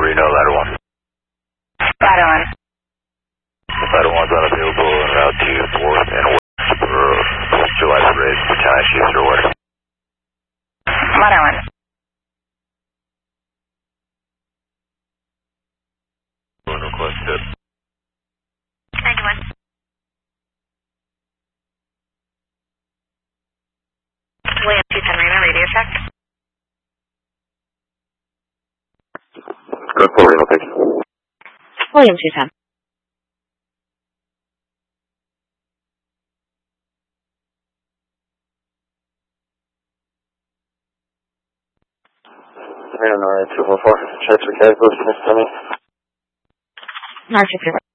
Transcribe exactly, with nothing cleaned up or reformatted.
Reno, ladder one. Ladder one. Ladder one's unavailable en route to fourth and west for fourth of July parade. China shifts or what? Ladder one. Request tip. ninety-one. William two ten Reno, radio check. Good for Reno, thank you. William two ten. Reno, Nora two four four. Transfer Casual, Miss Tommy. Nora two four four.